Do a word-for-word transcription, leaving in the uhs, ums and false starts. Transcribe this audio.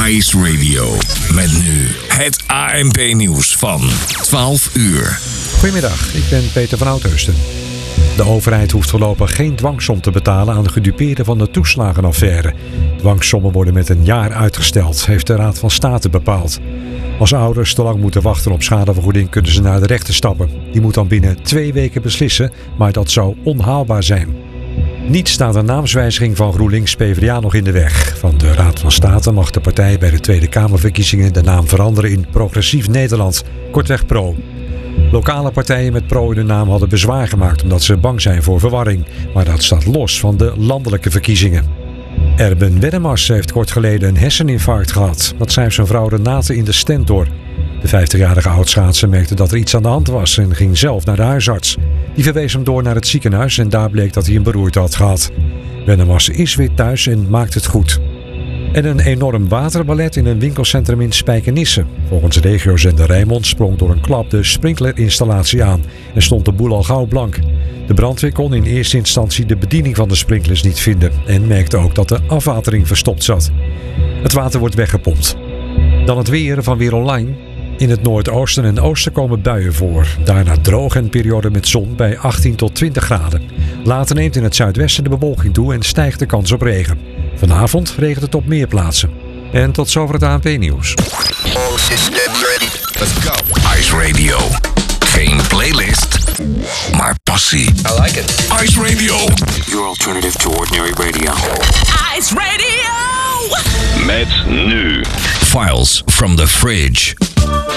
Ice Radio. Met nu het A N P-nieuws van twaalf uur. Goedemiddag, ik ben Peter van Oudheusden. De overheid hoeft voorlopig geen dwangsom te betalen aan de gedupeerden van de toeslagenaffaire. Dwangsommen worden met een jaar uitgesteld, heeft de Raad van State bepaald. Als ouders te lang moeten wachten op schadevergoeding kunnen ze naar de rechter stappen. Die moet dan binnen twee weken beslissen, maar dat zou onhaalbaar zijn. Niet staat een naamswijziging van GroenLinks P v d A nog in de weg. Van de Raad van State mag de partij bij de Tweede Kamerverkiezingen de naam veranderen in Progressief Nederland, kortweg PRO. Lokale partijen met PRO in de naam hadden bezwaar gemaakt omdat ze bang zijn voor verwarring. Maar dat staat los van de landelijke verkiezingen. Erben Wennemars heeft kort geleden een herseninfarct gehad. Dat schrijft zijn vrouw Renate in de Stentor. De vijftigjarige oudschaatser merkte dat er iets aan de hand was en ging zelf naar de huisarts. Die verwees hem door naar het ziekenhuis en daar bleek dat hij een beroerte had gehad. Wennemars is weer thuis en maakt het goed. En een enorm waterballet in een winkelcentrum in Spijkenisse. Volgens regiozender Rijnmond sprong door een klap de sprinklerinstallatie aan en stond de boel al gauw blank. De brandweer kon in eerste instantie de bediening van de sprinklers niet vinden en merkte ook dat de afwatering verstopt zat. Het water wordt weggepompt. Dan het weer van Weer Online. In het noordoosten en oosten komen buien voor. Daarna droog en periode met zon bij achttien tot twintig graden. Later neemt in het zuidwesten de bewolking toe en stijgt de kans op regen. Vanavond regent het op meer plaatsen. En tot zover het A N P-nieuws. Let's go. Ice Radio. Geen playlist, maar passie. I like it. Ice Radio. Your alternative to ordinary radio. Ice Radio! Met nu Files from the Fridge.